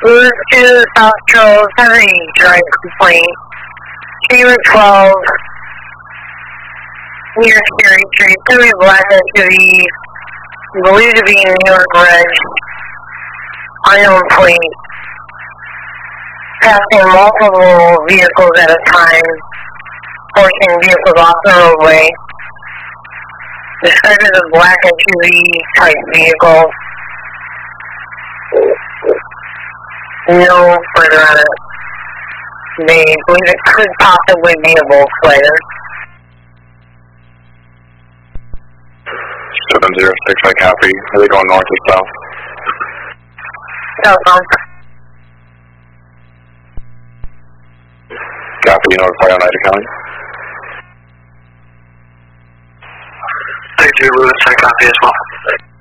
Route 2, South Charles, have a drive complaint. Route 12, near Cherry Street, three black SUV, believed to be in New York Red, unknown plate, passing multiple vehicles at a time, forcing vehicles off the roadway. Described as a black SUV type vehicle. No further on it. They believe it could possibly be a Volkswagen. 706, I copy. Are they going north or south? Southbound. Copy, notify Oneida County. 32 Lewis, I copy as well.